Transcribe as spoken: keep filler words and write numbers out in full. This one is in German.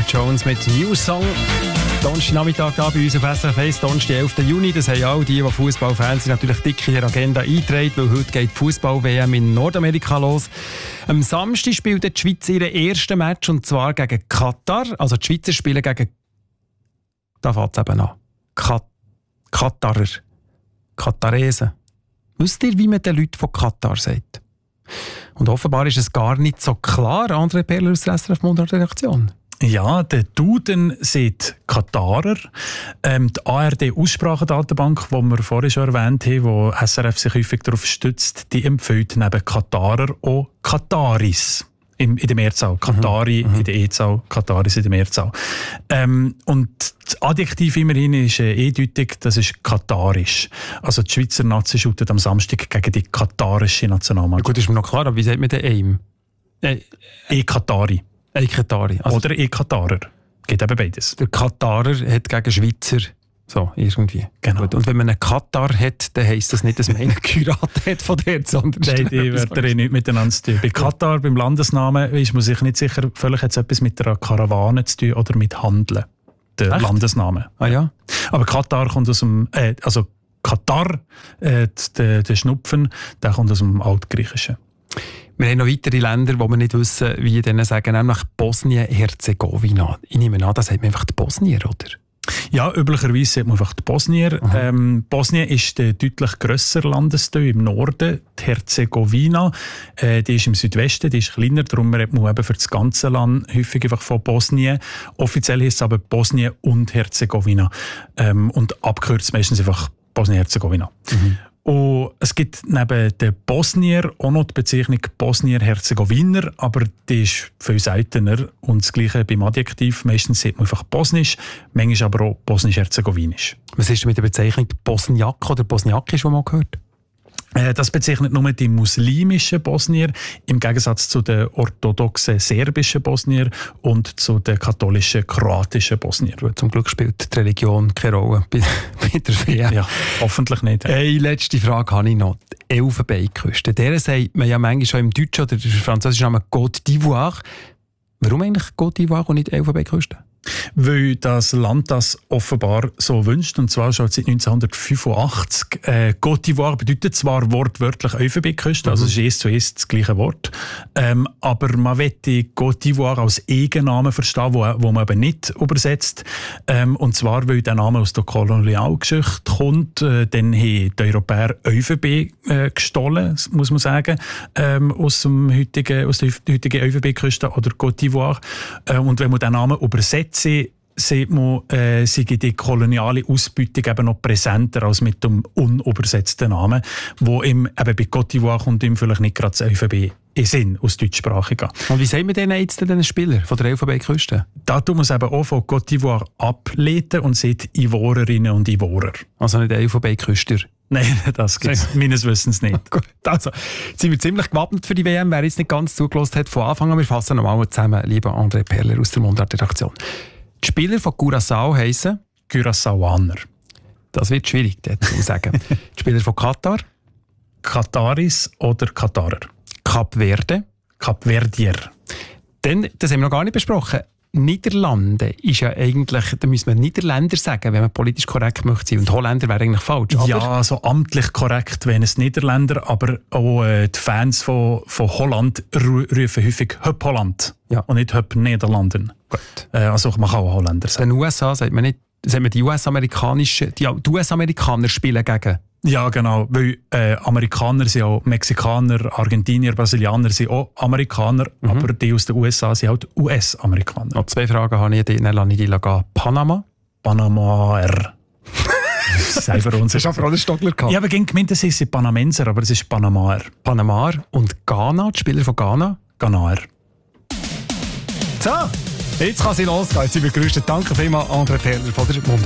Jones mit New Song. Donnerstag Nachmittag da bei uns auf S R F eins, Donnerstag, elften Juni. Das haben all die, die Fußballfans sind, natürlich dick in der Agenda eingetragen, weil heute geht die Fußball-W M in Nordamerika los. Am Samstag spielt die Schweiz ihren ersten Match, und zwar gegen Katar. Also die Schweizer spielen gegen... Da fängt es eben an. Kat- Katarer. Kataresen. Wisst ihr, wie man den Leuten von Katar sagt? Und offenbar ist es gar nicht so klar. André Perler aus der S R F-Mundart-Redaktion. Ja, der Duden sieht Katarer. Ähm, die A R D-Aussprachendatenbank, die wir vorhin schon erwähnt haben, wo S R F sich häufig darauf stützt, die empfiehlt neben Katarer auch Kataris. In, in der Mehrzahl. Katari mhm. in der E-Zahl, Kataris in der Mehrzahl. Ähm, und das Adjektiv immerhin ist äh, eindeutig, das ist katarisch. Also die Schweizer Nazi shootet am Samstag gegen die katarische Nationalmannschaft. Gut, ist mir noch klar, aber wie sagt man den Aim? Äh, E-Katari. E-Katari. Also oder E-Katarer. Geht eben beides. Der Katarer hat gegen Schweizer... So, irgendwie. Genau. Gut. Und wenn man einen Katar hat, dann heisst das nicht, dass man einen geheiratet hat von dort, sondern... Nein, die werden nicht miteinander zu tun. Bei Katar, beim Landesnamen, ist man sich nicht sicher, vielleicht hat es etwas mit einer Karawane zu tun oder mit Handeln. Der Echt? Landesname. Ah ja? Aber Katar kommt aus dem... Äh, also Katar, äh, der, der Schnupfen, der kommt aus dem Altgriechischen. Wir haben noch weitere Länder, wo wir nicht wissen, wie denen sagen, nämlich Bosnien-Herzegowina. Ich nehme an, das sagt man einfach die Bosnier, oder? Ja, üblicherweise sagt man einfach die Bosnier. Ähm, Bosnien ist der deutlich grösser Landesteil im Norden. Die Herzegowina, äh, die ist im Südwesten, die ist kleiner, darum redet man eben für das ganze Land häufig einfach von Bosnien. Offiziell heisst es aber Bosnien und Herzegowina. Ähm, und abkürzt meistens einfach Bosnien-Herzegowina. Mhm. Und es gibt neben den Bosnier auch noch die Bezeichnung Bosnier-Herzegowiner, aber die ist viel seltener. Und das Gleiche beim Adjektiv. Meistens sagt man einfach Bosnisch, manchmal aber auch Bosnisch-Herzegowinisch. Was ist mit der Bezeichnung Bosniak oder Bosniakisch, die man gehört? Das bezeichnet nur die muslimischen Bosnier, im Gegensatz zu den orthodoxen serbischen Bosnier und zu den katholischen kroatischen Bosnier. Zum Glück spielt die Religion keine Rolle bei, bei der W M. Ja, hoffentlich nicht. Ja. Eine letzte Frage habe ich noch. Die Elfenbeinküste. Der sagt man ja manchmal schon im Deutschen oder der französischen Namen Côte d'Ivoire. Warum eigentlich Côte d'Ivoire und nicht Elfenbeinküste? Weil das Land das offenbar so wünscht, und zwar schon seit neunzehnhundertfünfundachtzig. Äh, Côte d'Ivoire bedeutet zwar wortwörtlich Elfenbeinküste, also es ist eins zu eins das gleiche Wort. Ähm, aber man will die Côte d'Ivoire als Eigennamen verstehen, wo, wo man eben nicht übersetzt. Ähm, und zwar, weil der Name aus der Kolonialgeschichte kommt. Äh, dann haben die Europäer Elfenbein äh, gestohlen, muss man sagen, ähm, aus, dem heutigen, aus der heutigen Elfenbeinküste oder Côte d'Ivoire. Äh, und wenn man den Namen übersetzt, sieht man, äh, sei die koloniale Ausbeutung eben noch präsenter als mit dem unübersetzten Namen, wo ihm eben bei Côte d'Ivoire kommt ihm vielleicht nicht gerade das Elfenbein in Sinn aus deutschsprachiger. Und wie sagen wir denn jetzt den Spieler von der Elfenbeinküste? Da tun wir es eben auch von Côte d'Ivoire ableiten und sieht Ivorerinnen und Ivorer. Also nicht Elfenbeinküster? Nein, das gibt es meines Wissens nicht. Gut, also, jetzt sind wir ziemlich gewappnet für die W M. Wer jetzt nicht ganz zugelassen hat von Anfang an, wir fassen nochmal zusammen, lieber André Perler aus der Mundart-Redaktion. Die Spieler von Curaçao heissen Curaçaoaner. Das wird schwierig, das zu sagen. Die Spieler von Katar? Kataris oder Katarer. Kap Verde? Kapverdier. Dann, das haben wir noch gar nicht besprochen, Niederlande ist ja eigentlich, da müssen wir Niederländer sagen, wenn man politisch korrekt möchte sein. Und Holländer wäre eigentlich falsch. Aber ja, also amtlich korrekt wären es Niederländer, aber auch äh, die Fans von, von Holland ru- rufen häufig «Höp Holland» ja. und nicht «Höp Niederlanden». Gut. Äh, also man kann auch Holländer sagen. Den U S A sagt man nicht, sagt man die U S-amerikanischen, die, die U S-Amerikaner spielen gegen. Ja, genau, weil äh, Amerikaner sind auch Mexikaner, Argentinier, Brasilianer sind auch Amerikaner, mhm. aber die aus den U S A sind halt U S-Amerikaner. Noch zwei Fragen habe ich, dann lasse ich die gehen. Panama? Panamaer. Selber uns. Das ist auch einen Stockler gehabt. Ich habe gemeint, es ist Panamenser, aber es ist Panamaer. Panamaer und Ghana, die Spieler von Ghana? Ghanaer. So, jetzt kann sie losgehen. Jetzt sind wir gerüstet. Danke vielmals, André Perler von der Mundart.